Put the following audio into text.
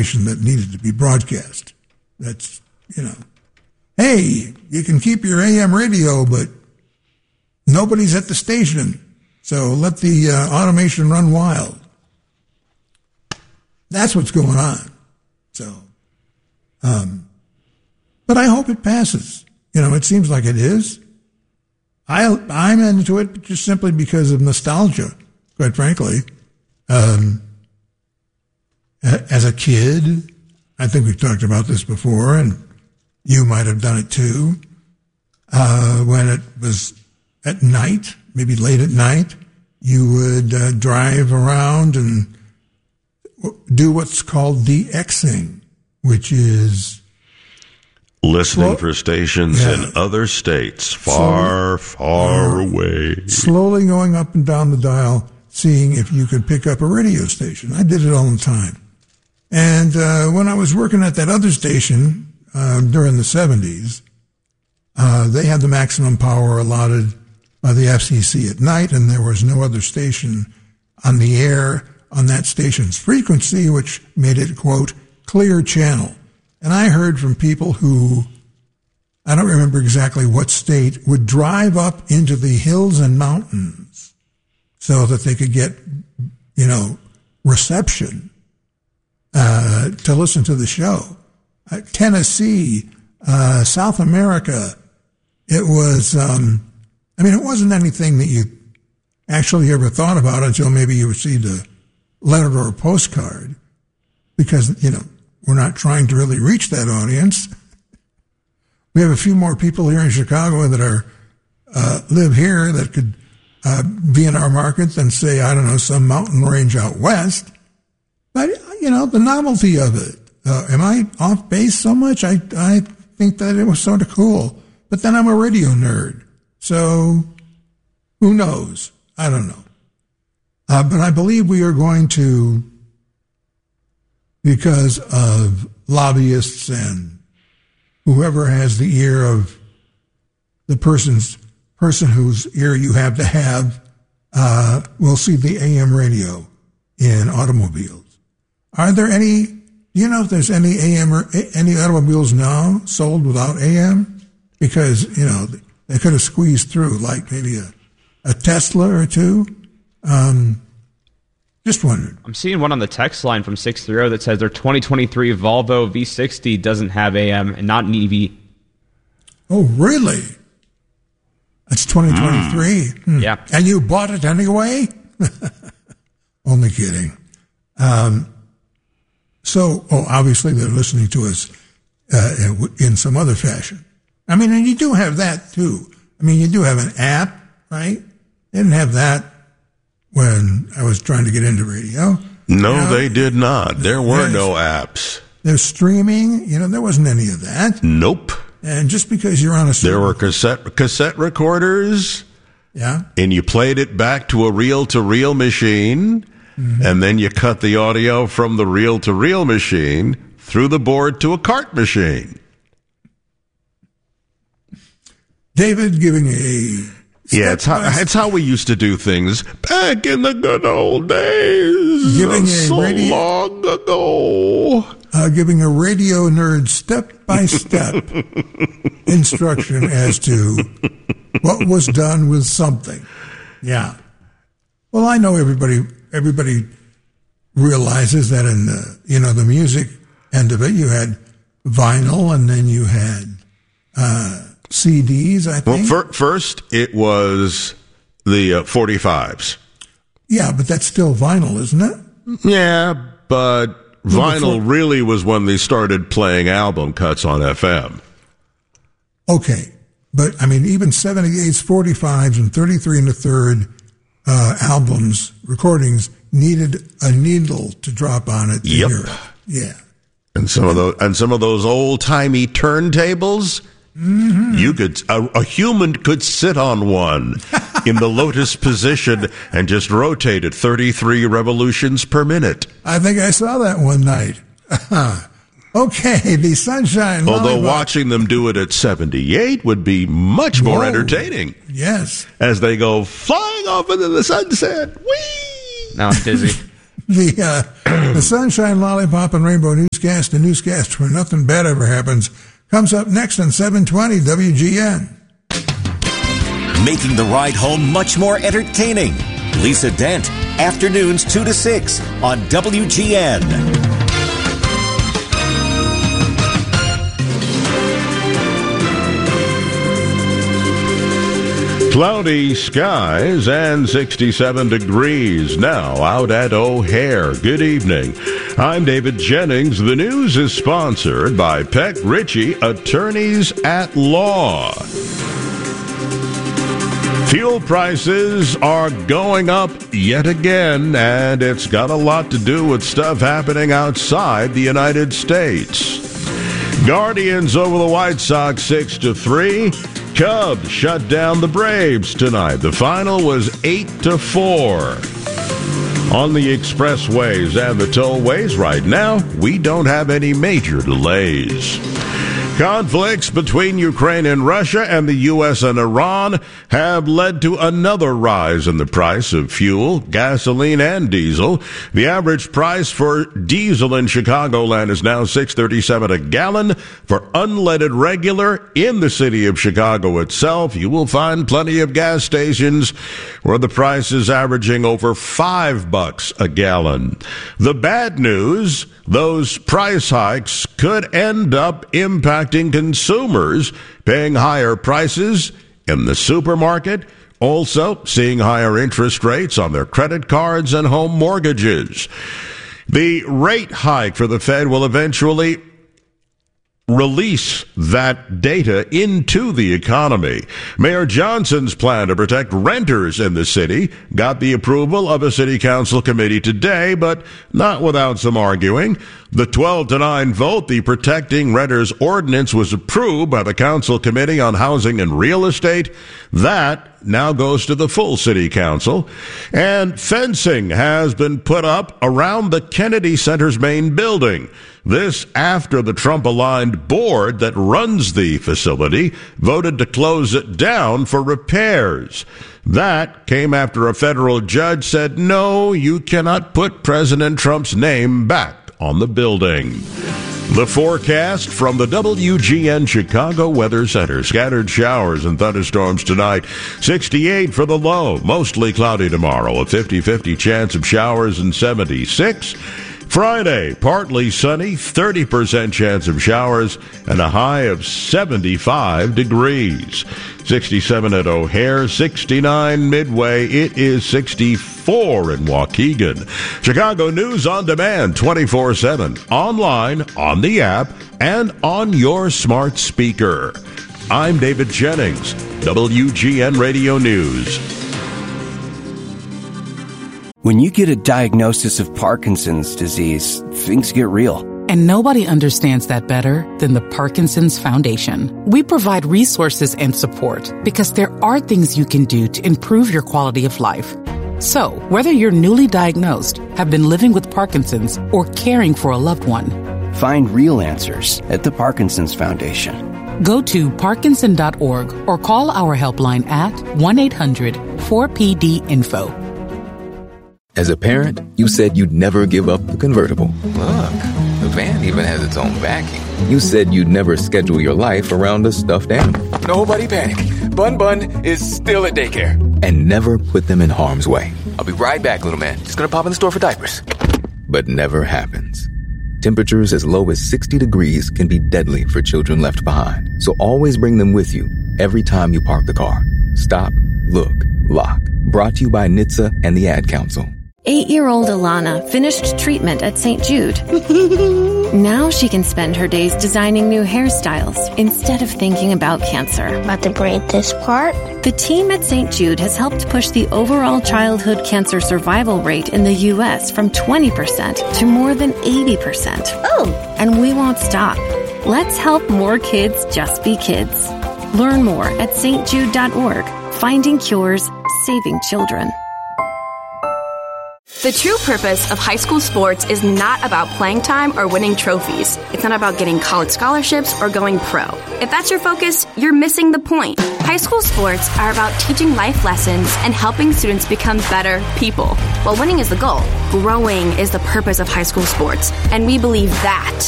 information that needed to be broadcast. That's, hey, you can keep your AM radio, but nobody's at the station, so let the automation run wild. That's what's going on. So, but I hope it passes. It seems like it is. I'm into it just simply because of nostalgia, quite frankly. As a kid, I think we've talked about this before, and you might have done it too, when it was at night, maybe late at night, you would drive around and do what's called DXing, which is listening for stations in other states, far away. Slowly going up and down the dial, seeing if you could pick up a radio station. I did it all the time. And when I was working at that other station during the 70s, they had the maximum power allotted by the FCC at night, and there was no other station on the air on that station's frequency, which made it, quote, clear channel. And I heard from people who, I don't remember exactly what state, would drive up into the hills and mountains so that they could get, reception to listen to the show. Tennessee, South America, it was, it wasn't anything that you actually ever thought about until maybe you received a letter or a postcard, because, we're not trying to really reach that audience. We have a few more people here in Chicago that are live here that could be in our market than, say, I don't know, some mountain range out west. But, the novelty of it. Am I off base so much? I think that it was sort of cool. But then I'm a radio nerd. So who knows? I don't know. But I believe we are going to, because of lobbyists and whoever has the ear of the person whose ear you have to have, will see the AM radio in automobiles. Are there any, do you know if there's any AM or any automobiles now sold without AM? Because, they could have squeezed through like maybe a Tesla or two. Just wondered. I'm seeing one on the text line from 630 that says their 2023 Volvo V60 doesn't have AM and not an EV. Oh, really? That's 2023? Yeah. And you bought it anyway? Only kidding. So, obviously they're listening to us in some other fashion. And you do have that too. You do have an app, right? They didn't have that when I was trying to get into radio. No, they did not. There were no apps. There's streaming. There wasn't any of that. Nope. And just because you're on a there were cassette recorders. Yeah. And you played it back to a reel-to-reel machine, and then you cut the audio from the reel-to-reel machine through the board to a cart machine. David giving a... Yeah, it's how we used to do things back in the good old days. Giving long ago. Giving a radio nerd step-by-step instruction as to what was done with something. Yeah. Well, I know everybody realizes that in the music end of it, you had vinyl and then you had CDs, I think. Well, first it was the 45s. Yeah, but that's still vinyl, isn't it? Yeah, but vinyl really was when they started playing album cuts on FM. Okay, but even 78s, 45s, and 33 1/3 albums, recordings, needed a needle to drop on it to hear it. Yeah. And some of those old-timey turntables, you could a human could sit on one in the lotus position and just rotate at 33 revolutions per minute. I think I saw that one night. Okay, the Sunshine Although Lollipop. watching them do it at 78 would be much more entertaining. Yes. As they go flying off into the sunset. Whee! Now I'm dizzy. The Sunshine, Lollipop, and Rainbow Newscast, a newscast where nothing bad ever happens, comes up next on 720 WGN. Making the ride home much more entertaining. Lisa Dent, afternoons 2 to 6 on WGN. Cloudy skies and 67 degrees now out at O'Hare. Good evening. I'm David Jennings. The news is sponsored by Peck Ritchie, Attorneys at Law. Fuel prices are going up yet again, and it's got a lot to do with stuff happening outside the United States. Guardians over the White Sox 6-3. Cubs shut down the Braves tonight. The final was 8-4. On the expressways and the tollways right now, we don't have any major delays. Conflicts between Ukraine and Russia and the U.S. and Iran have led to another rise in the price of fuel, gasoline, and diesel. The average price for diesel in Chicagoland is now $6.37 a gallon. For unleaded regular in the city of Chicago itself, you will find plenty of gas stations where the price is averaging over $5 a gallon. The bad news, those price hikes could end up impacting consumers paying higher prices in the supermarket, also seeing higher interest rates on their credit cards and home mortgages. The rate hike for the Fed will eventually release that data into the economy. Mayor Johnson's plan to protect renters in the city got the approval of a city council committee today, but not without some arguing. The 12-9 vote, the Protecting Renters Ordinance, was approved by the Council Committee on Housing and Real Estate. That now goes to the full city council. And fencing has been put up around the Kennedy Center's main building. This after the Trump-aligned board that runs the facility voted to close it down for repairs. That came after a federal judge said, no, you cannot put President Trump's name back on the building. The forecast from the WGN Chicago Weather Center. Scattered showers and thunderstorms tonight. 68 for the low. Mostly cloudy tomorrow. A 50-50 chance of showers and 76. Friday, partly sunny, 30% chance of showers, and a high of 75 degrees. 67 at O'Hare, 69 Midway. It is 64 in Waukegan. Chicago News on Demand, 24/7, online, on the app, and on your smart speaker. I'm David Jennings, WGN Radio News. When you get a diagnosis of Parkinson's disease, things get real. And nobody understands that better than the Parkinson's Foundation. We provide resources and support because there are things you can do to improve your quality of life. So, whether you're newly diagnosed, have been living with Parkinson's, or caring for a loved one, find real answers at the Parkinson's Foundation. Go to parkinson.org or call our helpline at 1-800-4PD-INFO. As a parent, you said you'd never give up the convertible. Look, the van even has its own backing. You said you'd never schedule your life around a stuffed animal. Nobody panic. Bun is still at daycare. And never put them in harm's way. I'll be right back, little man. Just gonna pop in the store for diapers. But never happens. Temperatures as low as 60 degrees can be deadly for children left behind. So always bring them with you every time you park the car. Stop, look, lock. Brought to you by NHTSA and the Ad Council. 8-year-old Alana finished treatment at St. Jude. Now she can spend her days designing new hairstyles instead of thinking about cancer. About to braid this part? The team at St. Jude has helped push the overall childhood cancer survival rate in the U.S. from 20% to more than 80%. Oh! And we won't stop. Let's help more kids just be kids. Learn more at stjude.org. Finding cures, saving children. The true purpose of high school sports is not about playing time or winning trophies. It's not about getting college scholarships or going pro. If that's your focus, you're missing the point. High school sports are about teaching life lessons and helping students become better people. While winning is the goal, growing is the purpose of high school sports. And we believe that